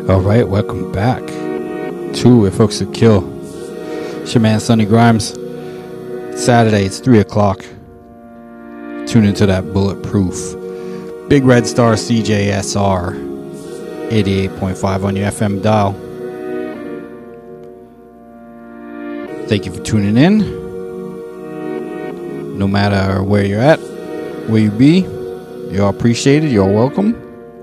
Alright, welcome back to It Folks That Kill. It's your man Sonny Grimes. It's Saturday, it's 3 o'clock. Tune into that bulletproof Big Red Star CJSR 88.5 on your FM dial. Thank you for tuning in. No matter where you're at, where you be, you're appreciated, you're welcome.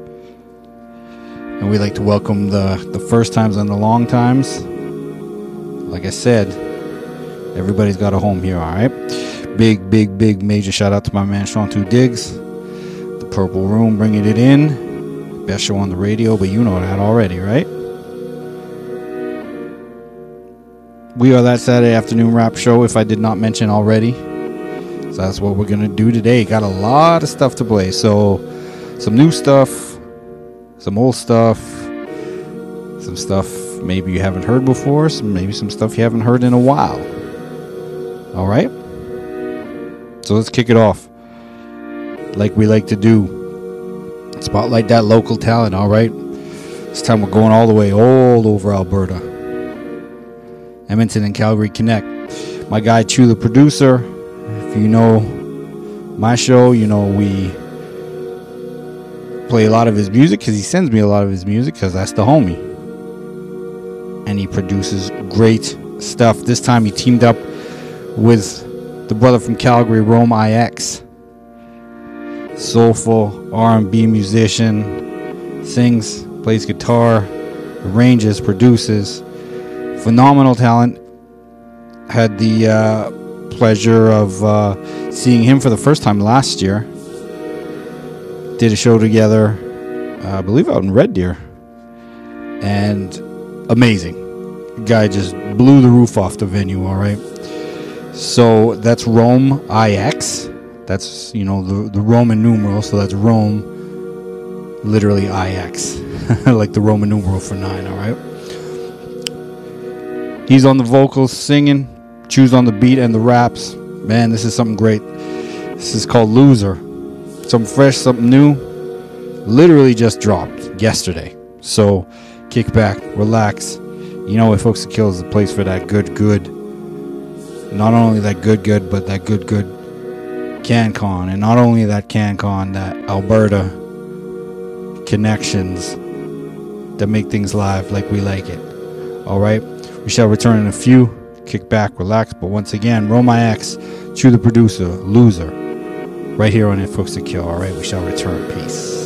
And we like to welcome the first times and the long times. Like I said, everybody's got a home here, alright? Big major shout out to my man Sean 2 Diggs. The Purple Room bringing it in. Best show on the radio, but you know that already, right? We are that Saturday afternoon rap show, if I did not mention already. So that's what we're going to do today. Got a lot of stuff to play. So some new stuff. Some old stuff, some stuff maybe you haven't heard before, maybe some stuff you haven't heard in a while. Alright? So let's kick it off. Like we like to do. Spotlight that local talent, alright? This time we're going all the way, all over Alberta. Edmonton and Calgary connect. My guy Chew, the producer. If you know my show, you know we play a lot of his music because he sends me a lot of his music because that's the homie. And he produces great stuff. This time he teamed up with the brother from Calgary, Rome IX. Soulful R&B musician. Sings, plays guitar, arranges, produces. Phenomenal talent. Had the pleasure of seeing him for the first time last year. Did a show together, I believe out in Red Deer. And amazing. The guy just blew the roof off the venue, alright? So that's Rome IX. That's, you know, the Roman numeral. So that's Rome, literally IX. Like the Roman numeral for 9, alright? He's on the vocals, singing. Chew's on the beat and the raps. Man, this is something great. This is called Loser. Something fresh, something new. Literally just dropped yesterday. So kick back, relax. You know what, Folks That Kill is the place for that good. Not only that good, but that good CanCon. And not only that CanCon, that Alberta connections that make things live like we like it. Alright? We shall return in a few. Kick back, relax. But once again, Rome IX, Chew the producer, Loser. Right here on It Folks That Kill. Alright, we shall return. Peace.